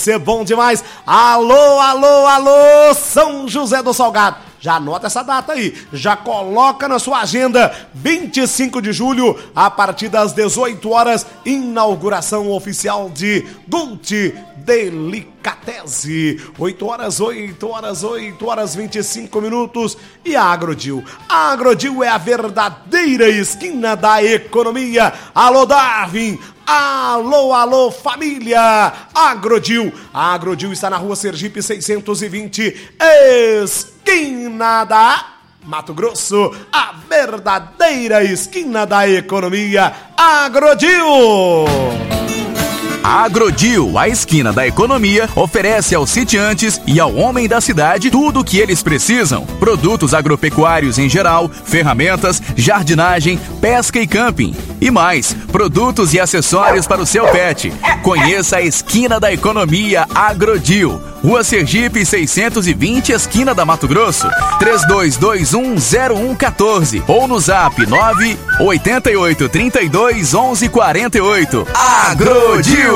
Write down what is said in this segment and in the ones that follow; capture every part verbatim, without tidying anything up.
Ser bom demais. Alô, alô, alô, São José do Salgado. Já anota essa data aí, já coloca na sua agenda, vinte e cinco de julho, a partir das dezoito horas, inauguração oficial de Dulce Delicatese. oito horas, oito horas, oito horas, vinte e cinco minutos. E a Agrodil? A Agrodil é a verdadeira esquina da economia. Alô, Darwin! Alô, alô, família! Agrodil. A Agrodil está na rua Sergipe seiscentos e vinte, esquina da Mato Grosso. A verdadeira esquina da economia. Agrodil. A Agrodil, a esquina da economia, oferece aos sitiantes e ao homem da cidade tudo o que eles precisam. Produtos agropecuários em geral, ferramentas, jardinagem, pesca e camping. E mais, produtos e acessórios para o seu pet. Conheça a esquina da economia Agrodil. Rua Sergipe seiscentos e vinte, esquina da Mato Grosso. três dois dois um zero um um quatro ou no zap nove oito oito, três dois, onze, quatro oito. Agrodil.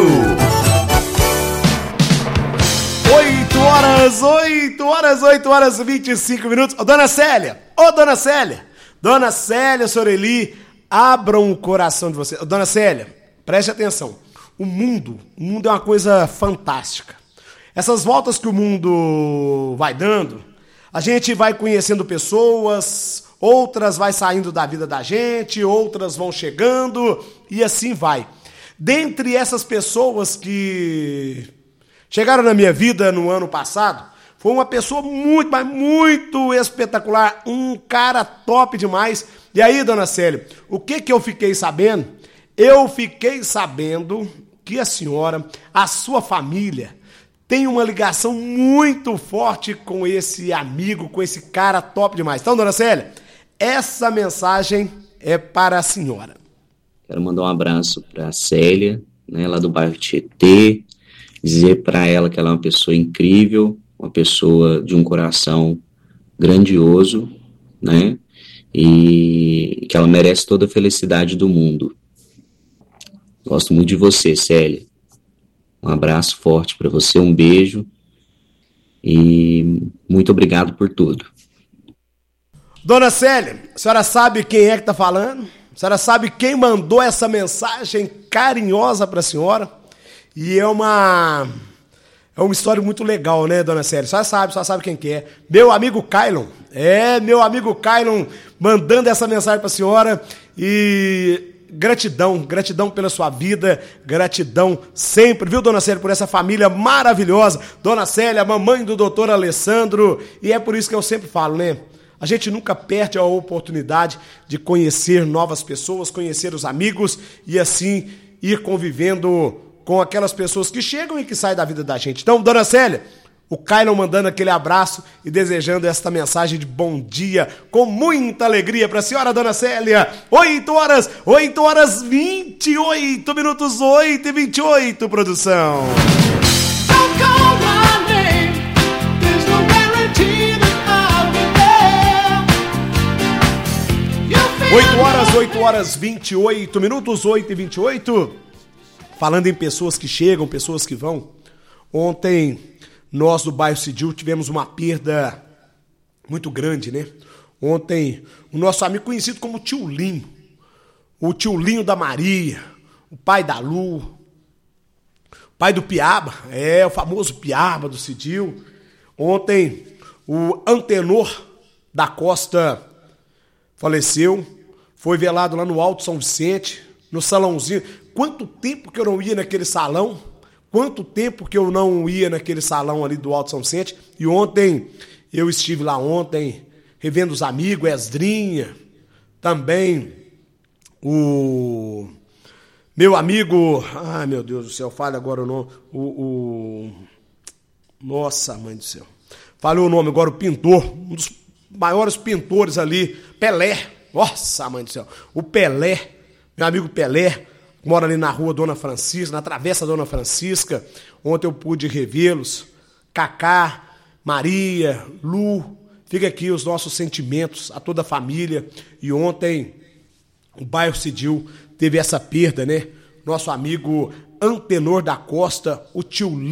oito horas, oito horas, oito horas e vinte e cinco minutos. Ô, dona Célia, ô, dona Célia, dona Célia Soreli, abram o coração de vocês. Ô, dona Célia, preste atenção. O mundo, o mundo é uma coisa fantástica. Essas voltas que o mundo vai dando, a gente vai conhecendo pessoas, outras vai saindo da vida da gente, outras vão chegando e assim vai. Dentre essas pessoas que chegaram na minha vida no ano passado, foi uma pessoa muito, mas muito espetacular, um cara top demais. E aí, dona Célia, o que que eu fiquei sabendo? Eu fiquei sabendo que a senhora, a sua família, tem uma ligação muito forte com esse amigo, com esse cara top demais. Então, dona Célia, essa mensagem é para a senhora. Quero mandar um abraço para a Célia, né, lá do bairro Tietê, dizer para ela que ela é uma pessoa incrível, uma pessoa de um coração grandioso, né, e que ela merece toda a felicidade do mundo. Gosto muito de você, Célia. Um abraço forte para você, um beijo e muito obrigado por tudo. Dona Célia, a senhora sabe quem é que está falando? A senhora sabe quem mandou essa mensagem carinhosa para a senhora? E é uma é uma história muito legal, né, dona Célia? A senhora sabe, a senhora sabe quem que é. Meu amigo Kailon. É, meu amigo Kailon mandando essa mensagem para a senhora e... Gratidão, gratidão pela sua vida, gratidão sempre, viu, dona Célia, por essa família maravilhosa. Dona Célia, mamãe do doutor Alessandro, e é por isso que eu sempre falo, né? A gente nunca perde a oportunidade de conhecer novas pessoas, conhecer os amigos e assim ir convivendo com aquelas pessoas que chegam e que saem da vida da gente. Então, dona Célia, o Kailon mandando aquele abraço e desejando esta mensagem de bom dia, com muita alegria para a senhora, dona Célia. oito horas, oito horas, vinte e oito minutos, oito e vinte e oito, produção. oito horas, oito horas, vinte e oito minutos, oito e vinte e oito. Falando em pessoas que chegam, pessoas que vão. Ontem... nós do bairro Cidil tivemos uma perda muito grande, né? Ontem, o nosso amigo conhecido como Tio Linho, o Tio Linho da Maria, o pai da Lu, o pai do Piaba, é, o famoso Piaba do Cidil. Ontem, o Antenor da Costa faleceu, foi velado lá no Alto São Vicente, no salãozinho. Quanto tempo que eu não ia naquele salão? Quanto tempo que eu não ia naquele salão ali do Alto São Vicente. E ontem, eu estive lá ontem, revendo os amigos, Esdrinha, também o meu amigo, ai meu Deus do céu, fale agora o nome, o, o nossa mãe do céu, falei o nome agora, o pintor, um dos maiores pintores ali, Pelé, nossa mãe do céu, o Pelé, meu amigo Pelé, mora ali na rua Dona Francisca, na Travessa Dona Francisca. Ontem eu pude revê-los. Cacá, Maria, Lu. Fica aqui os nossos sentimentos a toda a família. E ontem o bairro Cidil teve essa perda, né? Nosso amigo Antenor da Costa, o tio